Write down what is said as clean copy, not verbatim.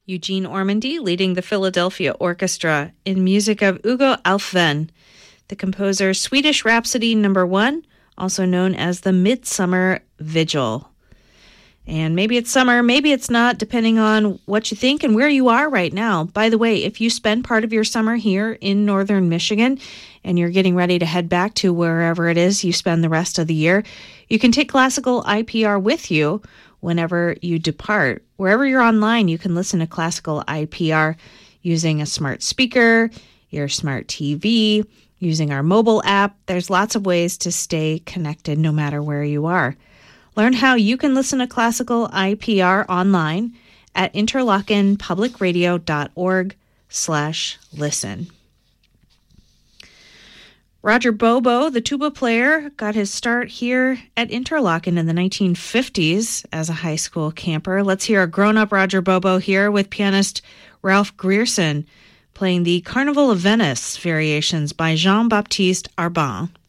Eugene Ormandy leading the Philadelphia Orchestra in music of Hugo Aufvenn, the composer's Swedish Rhapsody No. 1, also known as the Midsummer Vigil. And maybe it's summer, maybe it's not, depending on what you think and where you are right now. By the way, if you spend part of your summer here in northern Michigan and you're getting ready to head back to wherever it is you spend the rest of the year, you can take classical IPR with you whenever you depart. Wherever you're online, you can listen to classical IPR using a smart speaker, your smart TV, using our mobile app. There's lots of ways to stay connected no matter where you are. Learn how you can listen to classical IPR online at interlockenpublicradio.org/listen. Roger Bobo, the tuba player, got his start here at Interlochen in the 1950s as a high school camper. Let's hear a grown-up Roger Bobo here with pianist Ralph Grierson playing the Carnival of Venice variations by Jean-Baptiste Arbin.